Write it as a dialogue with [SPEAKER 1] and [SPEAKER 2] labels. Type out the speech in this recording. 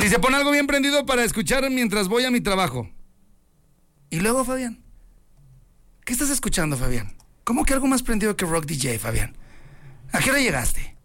[SPEAKER 1] Dice, pon algo bien prendido para escuchar mientras voy a mi trabajo. Y luego, Fabián, ¿qué estás escuchando, Fabián? ¿Cómo que algo más prendido que Rock DJ, Fabián? ¿A qué hora llegaste?